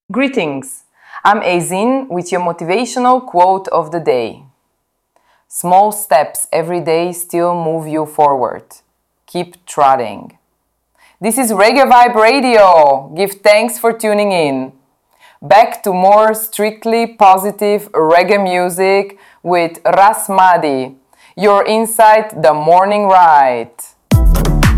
Greetings! I'm Azin with your motivational quote of the day. Small steps every day still move you forward. Keep trotting. This is Reggae Vibe Radio. Give thanks for tuning in. Back to more strictly positive reggae music with Ras Madi. You're inside the morning ride.